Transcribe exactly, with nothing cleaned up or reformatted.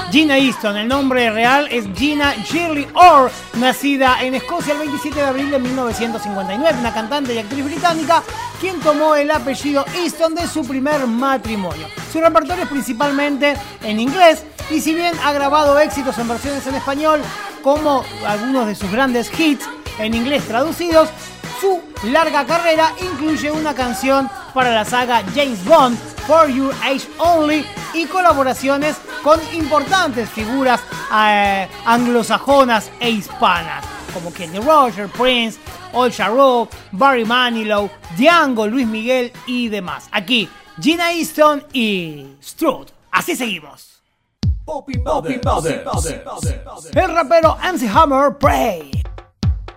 Gina Easton, el nombre real es Gina Shirley Orr, nacida en Escocia el veintisiete de abril de mil novecientos cincuenta y nueve, una cantante y actriz británica quien tomó el apellido Easton de su primer matrimonio. Su repertorio es principalmente en inglés y si bien ha grabado éxitos en versiones en español, como algunos de sus grandes hits en inglés traducidos, su larga carrera incluye una canción para la saga James Bond, For Your Age Only, y colaboraciones con importantes figuras eh, anglosajonas e hispanas, como Kenny Rogers, Prince, Al Jarreau, Barry Manilow, Django, Luis Miguel y demás. Aquí, Gina Easton y Strut. Así seguimos. El rapero M C Hammer, Pray.